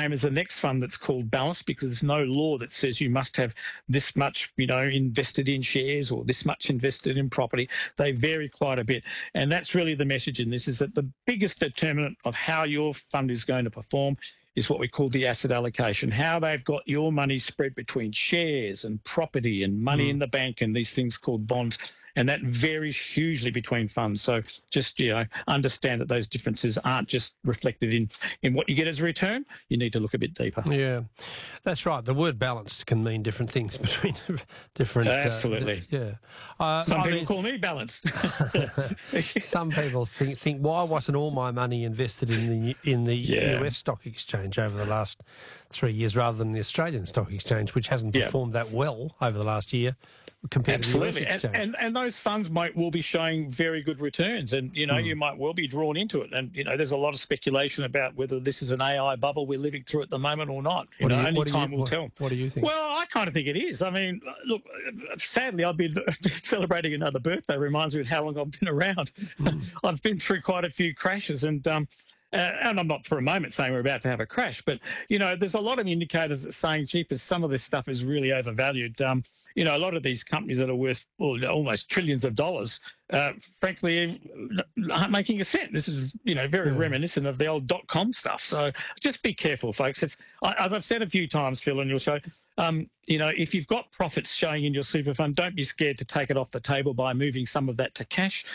same as the next fund that's called balanced, because there's no law that says you must have this much, invested in shares or this much invested in property. They vary quite a bit. And that's really the message in this, is that the biggest determinant of how your fund is going to perform is what we call the asset allocation, how they've got your money spread between shares and property and money in the bank and these things called bonds. And that varies hugely between funds. So just, understand that those differences aren't just reflected in what you get as a return. You need to look a bit deeper. Yeah, that's right. The word balanced can mean different things between different... Absolutely. Some people call me balanced. Some people think, why wasn't all my money invested in the US stock exchange over the last 3 years rather than the Australian stock exchange, which hasn't performed that well over the last year compared to the US exchange? And those funds will be showing very good returns, and you might well be drawn into it. And there's a lot of speculation about whether this is an AI bubble we're living through at the moment or not. Only time will tell. What do you think? Well, I kind of think it is. I mean, look, sadly, I've been celebrating another birthday. Reminds me of how long I've been around. I've been through quite a few crashes, and I'm not for a moment saying we're about to have a crash, but, there's a lot of indicators that saying, jeepers, some of this stuff is really overvalued. A lot of these companies that are worth almost trillions of dollars, frankly, aren't making a cent. This is, very reminiscent of the old .com stuff. So just be careful, folks. As I've said a few times, Phil, on your show, if you've got profits showing in your super fund, don't be scared to take it off the table by moving some of that to cash.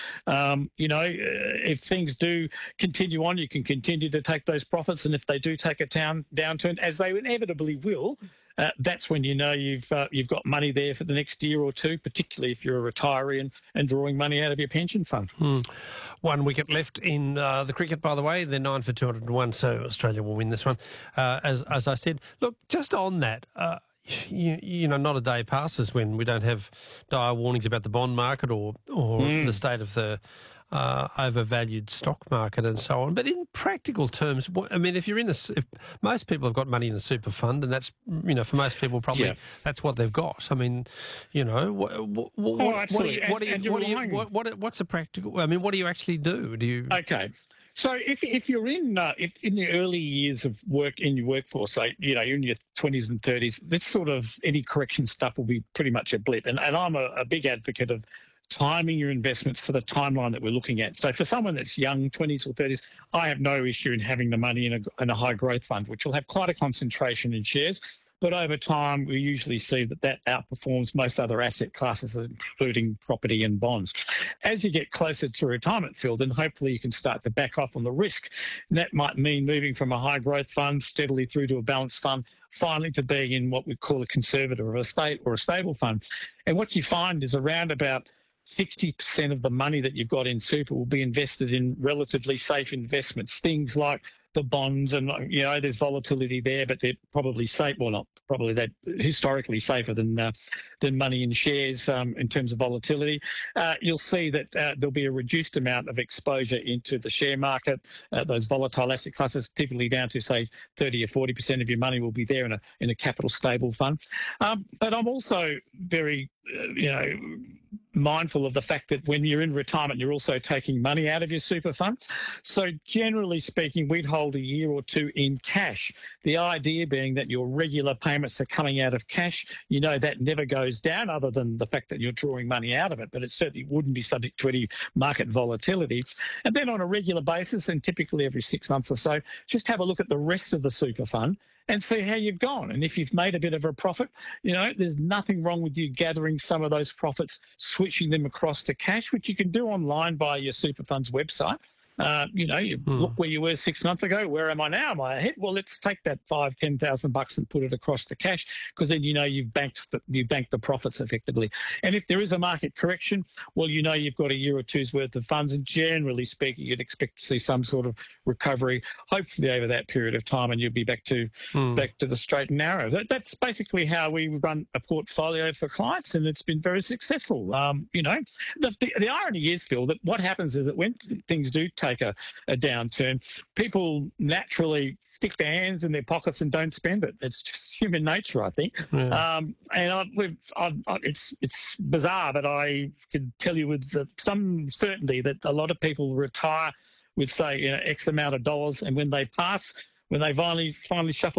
If things do continue on, you can continue to take those profits. And if they do take a downturn, as they inevitably will, that's when you've got money there for the next year or two, particularly if you're a retiree and drawing money out of your pension fund. 1 wicket left in the cricket, by the way. They're 9 for 201, so Australia will win this one. As I said, look, just on that, not a day passes when we don't have dire warnings about the bond market or the state of the overvalued stock market and so on. But in practical terms, if most people have got money in a super fund, and that's, for most people probably that's what they've got. I mean, what's a practical? I mean, what do you actually do? Okay. So if you're in the early years of work in your workforce, say, you're in your 20s and 30s, this sort of any correction stuff will be pretty much a blip. And I'm a big advocate of timing your investments for the timeline that we're looking at. So for someone that's young, 20s or 30s, I have no issue in having the money in a high growth fund, which will have quite a concentration in shares. But over time, we usually see that outperforms most other asset classes, including property and bonds. As you get closer to retirement, Phil, then hopefully you can start to back off on the risk. And that might mean moving from a high growth fund steadily through to a balanced fund, finally to being in what we call a conservative or a stable fund. And what you find is around about 60% of the money that you've got in super will be invested in relatively safe investments, things like the bonds, and there's volatility there, but they're probably safe. Well, not probably, they're historically safer than money in shares in terms of volatility. You'll see that there'll be a reduced amount of exposure into the share market. Those volatile asset classes, typically down to say 30 or 40% of your money will be there in a capital stable fund. But I'm also very mindful of the fact that when you're in retirement, you're also taking money out of your super fund. So generally speaking, we'd hold a year or two in cash. The idea being that your regular payments are coming out of cash. That never goes down, other than the fact that you're drawing money out of it, but it certainly wouldn't be subject to any market volatility. And then on a regular basis, and typically every 6 months or so, just have a look at the rest of the super fund and see how you've gone. And if you've made a bit of a profit, there's nothing wrong with you gathering some of those profits, switching them across to cash, which you can do online via your super fund's website. You look where you were 6 months ago. Where am I now? Am I ahead? Well, let's take that $5,000-$10,000 and put it across to cash, because then you've banked the profits effectively. And if there is a market correction, well, you've got a year or two's worth of funds, and generally speaking, you'd expect to see some sort of recovery, hopefully over that period of time, and you'll be back to the straight and narrow. That's basically how we run a portfolio for clients, and it's been very successful. The irony is, Phil, that what happens is that when things do take a downturn, people naturally stick their hands in their pockets and don't spend it. It's just human nature, I think. Yeah. It's bizarre, but I can tell you with some certainty that a lot of people retire with, say, X amount of dollars, and when they finally shuffle